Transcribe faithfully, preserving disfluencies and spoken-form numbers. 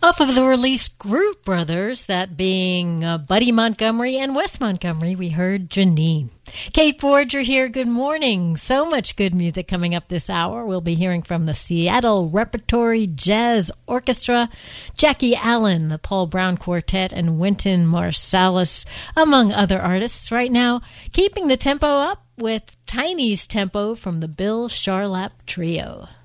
Off of the release Groove Brothers, that being uh, Buddy Montgomery and Wes Montgomery, we heard Janine. Kate Forger here, good morning. So much good music coming up this hour. We'll be hearing from the Seattle Repertory Jazz Orchestra, Jackie Allen, the Paul Brown Quartet, and Wynton Marsalis, among other artists. Right now, keeping the tempo up with Tiny's Tempo from the Bill Charlap Trio.